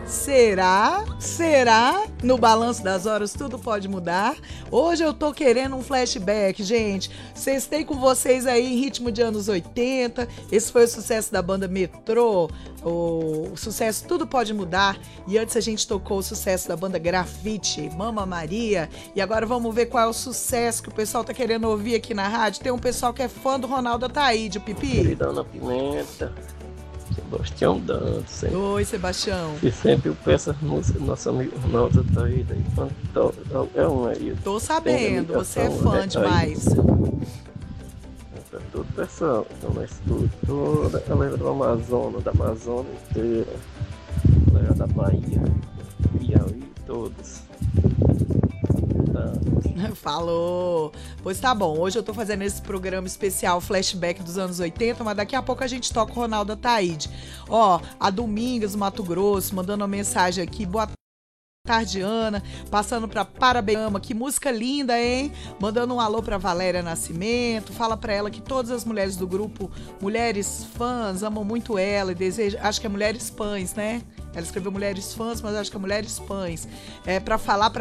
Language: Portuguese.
Será? Será? No balanço das horas tudo pode mudar. Hoje eu tô querendo um flashback, gente. Vocês têm com vocês aí em ritmo de anos 80. Esse foi o sucesso da banda Metrô. O sucesso Tudo Pode Mudar. E antes a gente tocou o sucesso da banda Grafite, Mama Maria. E agora vamos ver qual é o sucesso que o pessoal tá querendo ouvir aqui na rádio. Tem um pessoal que é fã do Ronaldo Ataíde, o Pipi. Querida Ana Pimenta, Sebastião Dantas, hein? Oi, Sebastião. E sempre eu peço as músicas do nosso amigo Ronaldo Ataíde. É um aí. Tô sabendo, você é fã demais. Tá todo o pessoal, então na estrutura, a galera do Amazonas, da Amazônia inteira, a galera da Bahia, Piauí, todos. Falou. Pois tá bom, hoje eu tô fazendo esse programa especial flashback dos anos 80, mas daqui a pouco a gente toca o Ronaldo Ataíde. Ó, a Domingas, Mato Grosso, mandando uma mensagem aqui. Boa tarde, Ana, passando pra Parabéns, que música linda, hein? Mandando um alô pra Valéria Nascimento, fala pra ela que todas as mulheres do grupo Mulheres Fãs amam muito ela e desejam, acho que é Mulheres Pães, né? Ela escreveu Mulheres Fãs, mas acho que é Mulheres Pães. É pra falar pra